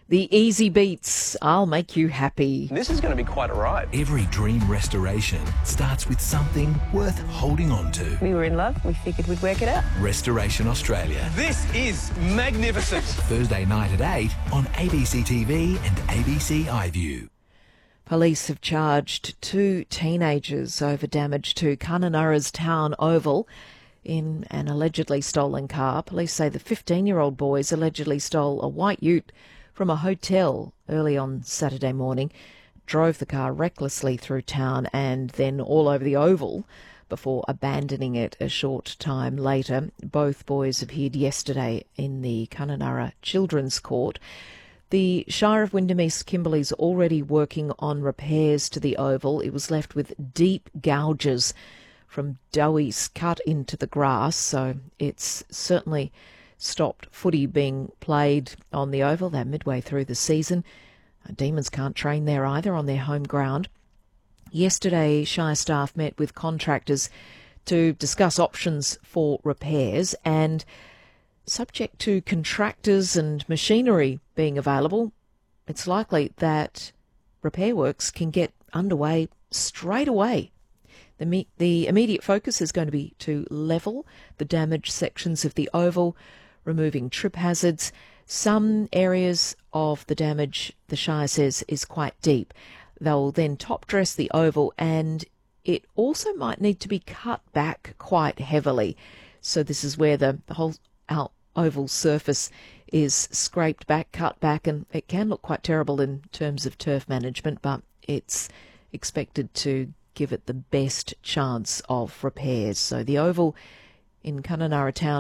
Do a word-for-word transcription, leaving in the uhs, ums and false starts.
The Easy Beats, I'll Make You Happy. This is going to be quite a ride. Every dream restoration starts with something worth holding on to. We were in love. We figured we'd work it out. Restoration Australia. This is magnificent. Thursday night at eight on A B C T V and A B C iView. Police have charged two teenagers over damage to Kununurra's town oval in an allegedly stolen car. Police say the fifteen-year-old boys allegedly stole a white ute from a hotel early on Saturday morning, drove the car recklessly through town and then all over the oval before abandoning it a short time later. Both boys appeared yesterday in the Kununurra Children's Court. The Shire of Wyndham East Kimberley's already working on repairs to the oval. It was left with deep gouges from doughies cut into the grass, so it's certainly stopped footy being played on the oval. They're midway through the season. Demons can't train there either on their home ground. Yesterday, Shire staff met with contractors to discuss options for repairs, and subject to contractors and machinery being available, it's likely that repair works can get underway straight away. The, me- the immediate focus is going to be to level the damaged sections of the oval, removing trip hazards. Some areas of the damage, the Shire says, is quite deep. They'll then top dress the oval, and it also might need to be cut back quite heavily. So this is where the whole our oval surface is scraped back, cut back, and it can look quite terrible in terms of turf management, but it's expected to give it the best chance of repairs. So the oval in Kununurra town